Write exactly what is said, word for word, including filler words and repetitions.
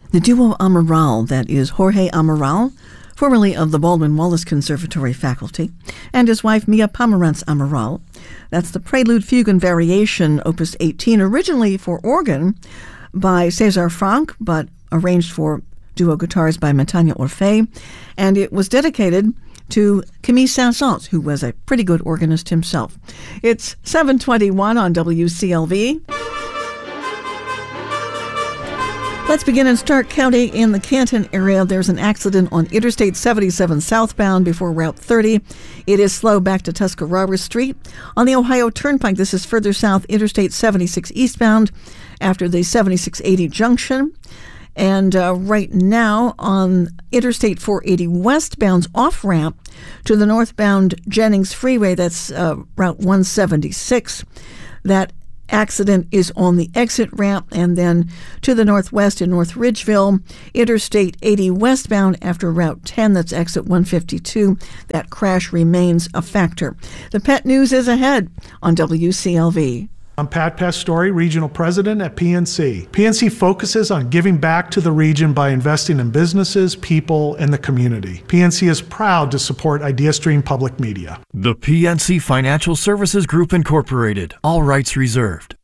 The duo Amaral, that is Jorge Amaral, formerly of the Baldwin Wallace Conservatory faculty, and his wife Mia Pomerantz Amaral. That's the Prelude, Fugue, and Variation, Opus eighteen, originally for organ by César Franck, but arranged for duo guitars by Matania Orfei, and it was dedicated to Camille Saint-Saëns, who was a pretty good organist himself. It's seven twenty-one on W C L V. Let's begin in Stark County in the Canton area. There's an accident on Interstate seventy-seven southbound before Route thirty. It is slow back to Tuscarora Street. On the Ohio Turnpike, this is further south, Interstate seventy-six eastbound after the seventy-six eighty junction. And uh, right now on Interstate four eighty westbound off-ramp to the northbound Jennings Freeway, that's uh, Route one seventy-six. That accident is on the exit ramp, and then to the northwest in North Ridgeville, Interstate eighty westbound after Route ten, that's exit one fifty-two. That crash remains a factor. The pet news is ahead on W C L V. I'm Pat Pastore, Regional President at P N C. P N C focuses on giving back to the region by investing in businesses, people, and the community. P N C is proud to support IdeaStream Public Media. The P N C Financial Services Group Incorporated. All rights reserved.